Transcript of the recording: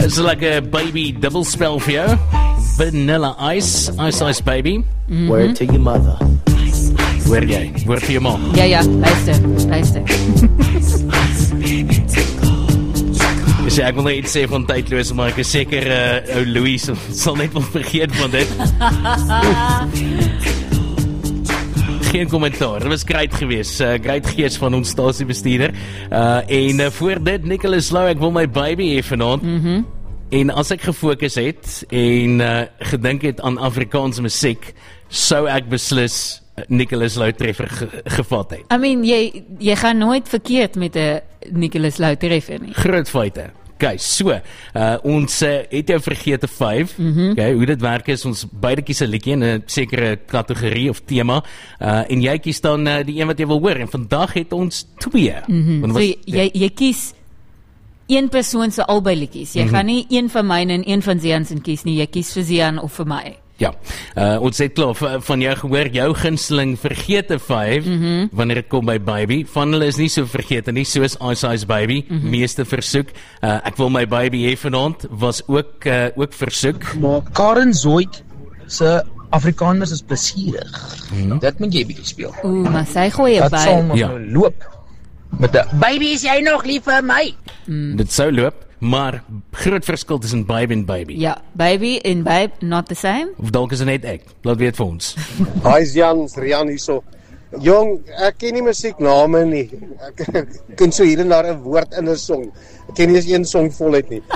It's like a baby double spell vir jou. Vanilla Ice, Ice Baby. Word to your mother. Hoor jy? Hoor vir jou ma. Ja, luister. Ek wil net iets sê van tydloos, maar ek is seker ou Louis sal net wel vergeet van dit. Geen kommentaar, dit was great gewees, great gees van ons stasiebestuurder. En voor dit, Nicholas Lou, ek wil my baby hê vanaand. En as ek gefokus het en gedink het aan Afrikaanse musiek, sou ek beslis Nicholas Lou treffer gevat het. I mean, jy gaan nooit verkeerd met 'n Nicholas Lou treffer nie. Groot feite. Okay, so, ons het jou vergete 5. Okay, hoe dit werk is, ons beide kies 'n liedjie in 'n sekere kategorie of tema, en jy kies dan die een wat jy wil hoor, en vandag het ons 2. So jy kies een persoon se albei liedjies. Jy gaan nie een van myne en een van Zian se kies nie, jy kies vir Zian of vir my. Ja, ons het klaar van jou gehoor, jou gunsteling vergete 5, wanneer dit kom by Baby. Van hulle is nie so vergete nie, soos Ice Baby, meeste versoek. Ek wil my baby hê vanaand, was ook versoek. Maar Karen Zoid se Afrikaners is plesierig. Dit moet jy bietjie speel. Maar sy gooi Dat sal by. nog loop. Met 'n baby, is jy nog lief vir my? Dit sou loop, maar groot verskil tussen Baby en Baby. Ja, baby en babe, not the same. Of dalk is dit net ek, laat weet vir ons. Hi Rian hierso. Jong, ek ken nie musiekname nie. Ek kan so hier en daar 'n woord in 'n song. Ek ken nie eens een song voluit nie.